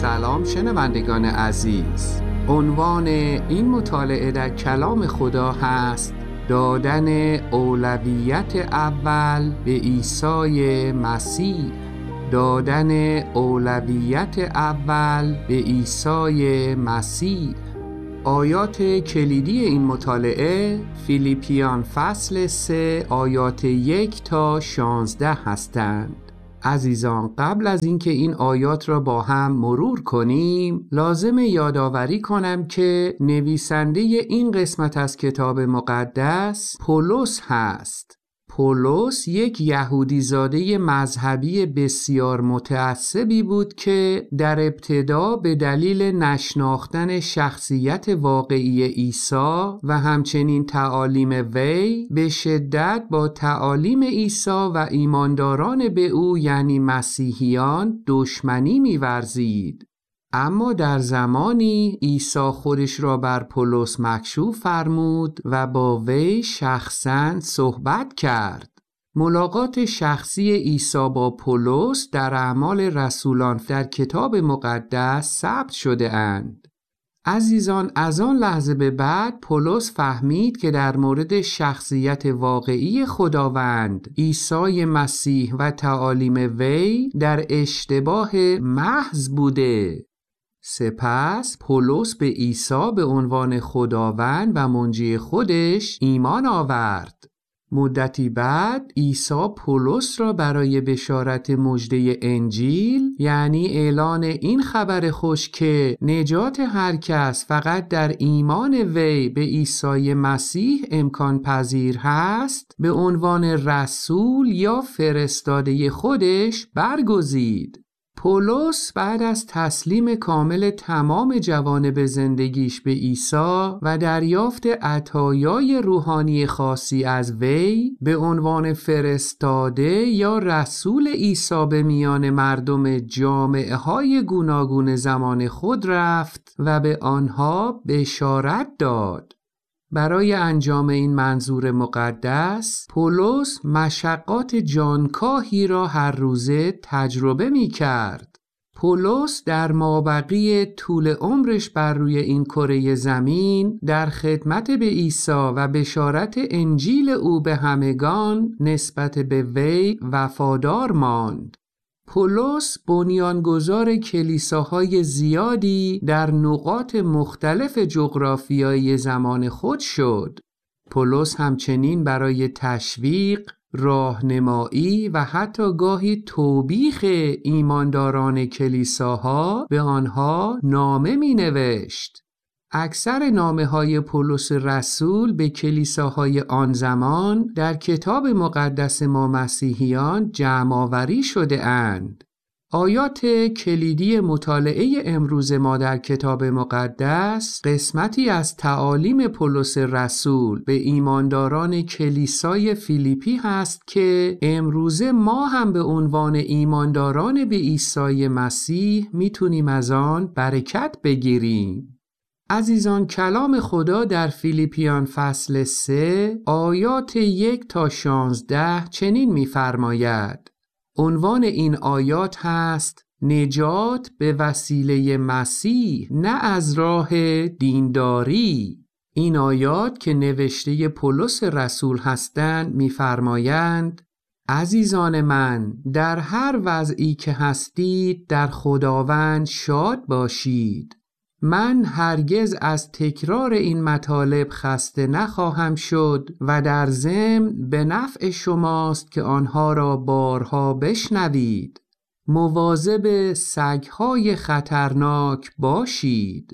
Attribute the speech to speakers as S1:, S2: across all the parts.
S1: سلام شنوندگان عزیز. عنوان این مطالعه در کلام خدا هست دادن اولویت اول به عیسی مسیح. دادن اولویت اول به عیسی مسیح. آیات کلیدی این مطالعه فیلیپیان فصل 3 آیات 1 تا 16 هستند. عزیزان، قبل از اینکه این آیات را با هم مرور کنیم لازم یادآوری کنم که نویسنده این قسمت از کتاب مقدس پولس هست. پولس یک یهودی زاده مذهبی بسیار متعصبی بود که در ابتدا به دلیل نشناختن شخصیت واقعی عیسی و همچنین تعالیم وی به شدت با تعالیم عیسی و ایمانداران به او یعنی مسیحیان دشمنی می‌ورزید. اما در زمانی عیسی خودش را بر پولس مکشوف فرمود و با وی شخصاً صحبت کرد. ملاقات شخصی عیسی با پولس در اعمال رسولان در کتاب مقدس ثبت شده اند. عزیزان، از آن لحظه به بعد پولس فهمید که در مورد شخصیت واقعی خداوند عیسی مسیح و تعالیم وی در اشتباه محض بوده. سپس پولس به عیسی به عنوان خداوند و منجی خودش ایمان آورد. مدتی بعد عیسی پولس را برای بشارت مژده انجیل یعنی اعلان این خبر خوش که نجات هر کس فقط در ایمان وی به عیسی مسیح امکان پذیر هست به عنوان رسول یا فرستاده خودش برگزید. پولس بعد از تسلیم کامل تمام جوانب زندگیش به عیسی و دریافت عطایای روحانی خاصی از وی به عنوان فرستاده یا رسول عیسی به میان مردم جامعه های گوناگون زمان خود رفت و به آنها بشارت داد. برای انجام این منظور مقدس پولس مشقات جانکاهی را هر روزه تجربه می کرد. پولس در مابقی طول عمرش بر روی این کره زمین در خدمت به عیسی و بشارت انجیل او به همگان نسبت به وی وفادار ماند. پولس بنیانگذار کلیساهای زیادی در نقاط مختلف جغرافیایی زمان خود شد. پولس همچنین برای تشویق، راهنمایی و حتی گاهی توبیخ ایمانداران کلیساها به آنها نامه می نوشت. اکثر نامه‌های پولس رسول به کلیساهای آن زمان در کتاب مقدس ما مسیحیان جمع‌آوری شده اند. آیات کلیدی مطالعه امروز ما در کتاب مقدس قسمتی از تعالیم پولس رسول به ایمانداران کلیسای فیلیپی هست که امروزه ما هم به عنوان ایمانداران به عیسی مسیح میتونیم از آن برکت بگیریم. عزیزان، کلام خدا در فیلیپیان فصل 3 آیات 1 تا 16 چنین می‌فرماید. عنوان این آیات هست نجات به وسیله مسیح نه از راه دینداری. این آیات که نوشته پولس رسول هستند می‌فرمایند عزیزان من، در هر وضعی که هستید در خداوند شاد باشید. من هرگز از تکرار این مطالب خسته نخواهم شد و در ضمن به نفع شماست که آنها را بارها بشنوید. مواظب سگ‌های خطرناک باشید.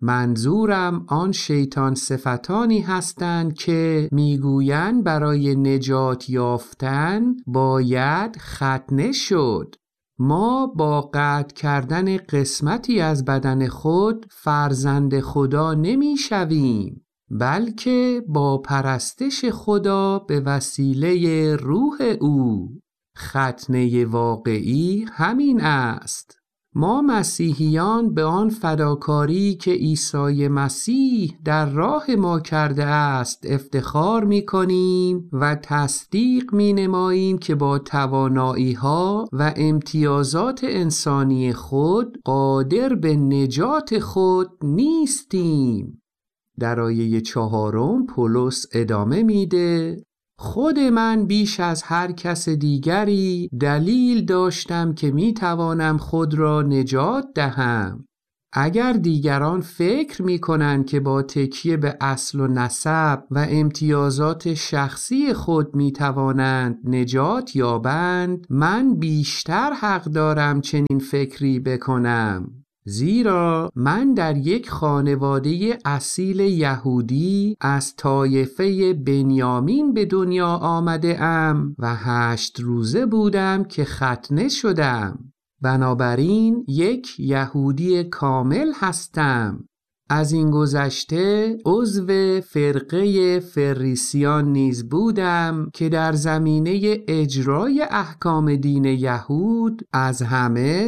S1: منظورم آن شیطان صفتانی هستند که میگویند برای نجات یافتن باید ختنه شد. ما با قطع کردن قسمتی از بدن خود فرزند خدا نمی شویم، بلکه با پرستش خدا به وسیله روح او. ختنه واقعی همین است. ما مسیحیان به آن فداکاری که عیسی مسیح در راه ما کرده است افتخار می‌کنیم و تصدیق می‌نماییم که با توانایی‌ها و امتیازات انسانی خود قادر به نجات خود نیستیم. در آیه 4 پولس ادامه میده: خود من بیش از هر کس دیگری دلیل داشتم که می توانم خود را نجات دهم. اگر دیگران فکر می کنند که با تکیه به اصل و نسب و امتیازات شخصی خود می توانند نجات یابند، من بیشتر حق دارم چنین فکری بکنم. زیرا من در یک خانواده اصیل یهودی از طایفه بنیامین به دنیا آمده ام و 8 روزه بودم که ختنه شدم. بنابراین یک یهودی کامل هستم. از این گذشته عضو فرقه فریسیان نیز بودم که در زمینه اجرای احکام دین یهود از همه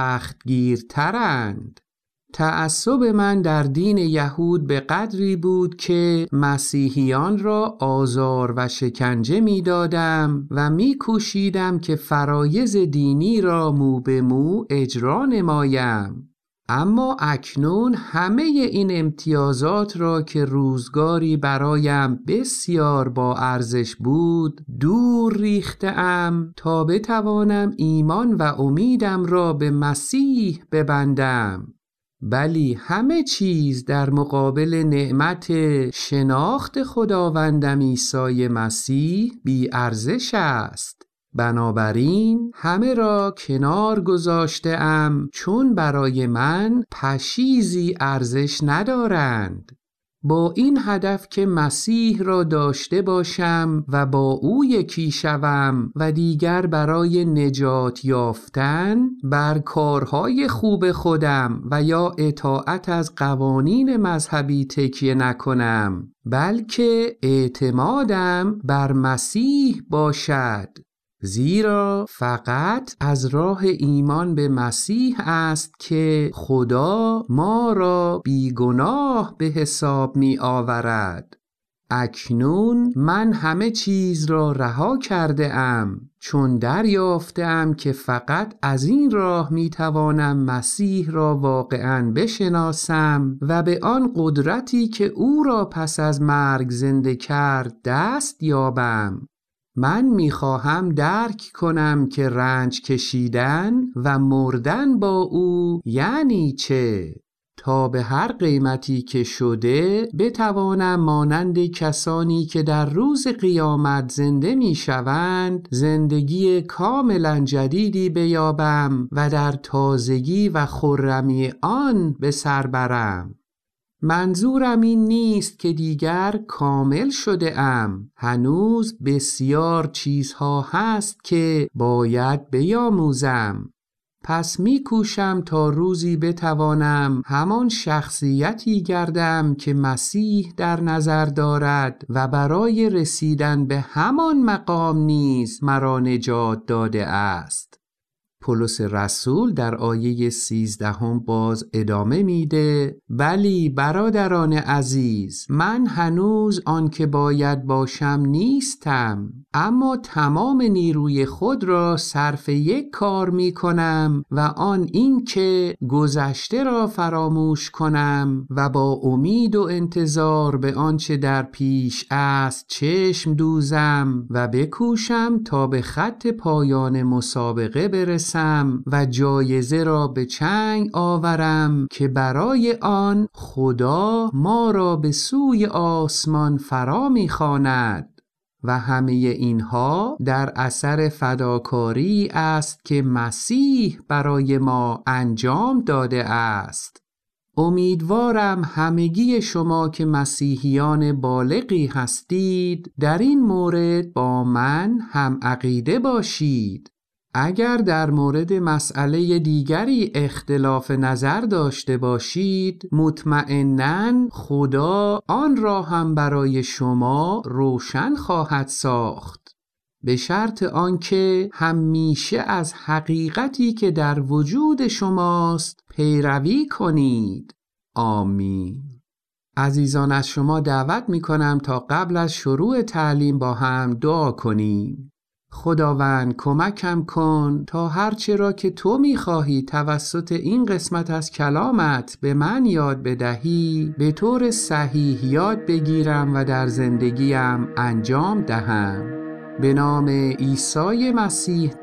S1: سختگیرترند. تعصب من در دین یهود به قدری بود که مسیحیان را آزار و شکنجه می دادم و می کوشیدم که فرایض دینی را مو به مو اجرا نمایم. اما اکنون همه این امتیازات را که روزگاری برایم بسیار با ارزش بود دور ریختم تا بتوانم ایمان و امیدم را به مسیح ببندم. بلی همه چیز در مقابل نعمت شناخت خداوندم عیسی مسیح بی ارزش است. بنابراین همه را کنار گذاشته‌ام چون برای من پشیزی ارزش ندارند. با این هدف که مسیح را داشته باشم و با او یکی شوم و دیگر برای نجات یافتن بر کارهای خوب خودم و یا اطاعت از قوانین مذهبی تکیه نکنم، بلکه اعتمادم بر مسیح باشد. زیرا فقط از راه ایمان به مسیح است که خدا ما را بیگناه به حساب می آورد. اکنون من همه چیز را رها کرده ام چون دریافته ام که فقط از این راه می توانم مسیح را واقعاً بشناسم و به آن قدرتی که او را پس از مرگ زنده کرد دست یابم. من میخواهم درک کنم که رنج کشیدن و مردن با او یعنی چه، تا به هر قیمتی که شده بتوانم مانند کسانی که در روز قیامت زنده میشوند زندگی کاملا جدیدی بیابم و در تازگی و خرمی آن به سر برم. منظورم این نیست که دیگر کامل شده ام. هنوز بسیار چیزها هست که باید بیاموزم. پس میکوشم تا روزی بتوانم همان شخصیتی گردم که مسیح در نظر دارد و برای رسیدن به همان مقام نیز مرا نجات داده است. پولس رسول در آیه 13 باز ادامه میده: ولی برادران عزیز، من هنوز آن که باید باشم نیستم، اما تمام نیروی خود را صرف یک کار می کنم و آن این که گذشته را فراموش کنم و با امید و انتظار به آنچه در پیش است چشم دوزم و بکوشم تا به خط پایان مسابقه برسم و جایزه را به چنگ آورم که برای آن خدا ما را به سوی آسمان فرا می‌خواند. و همه اینها در اثر فداکاری است که مسیح برای ما انجام داده است. امیدوارم همگی شما که مسیحیان بالغی هستید در این مورد با من هم عقیده باشید. اگر در مورد مسئله دیگری اختلاف نظر داشته باشید، مطمئناً خدا آن را هم برای شما روشن خواهد ساخت. به شرط آنکه همیشه از حقیقتی که در وجود شماست پیروی کنید. آمین. عزیزان، از شما دعوت می‌کنم تا قبل از شروع تعلیم با هم دعا کنیم. خداوند کمکم کن تا هرچه را که تو می‌خواهی توسط این قسمت از کلامت به من یاد بدهی به طور صحیح یاد بگیرم و در زندگیم انجام دهم. به نام عیسی مسیح